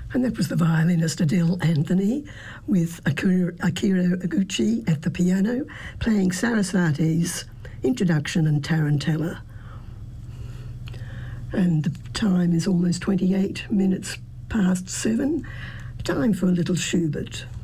And that was the violinist Adele Anthony with Akira Iguchi at the piano, playing Sarasvate's Introduction and Tarantella. And the time is almost 28 minutes past 7. Time for a little Schubert.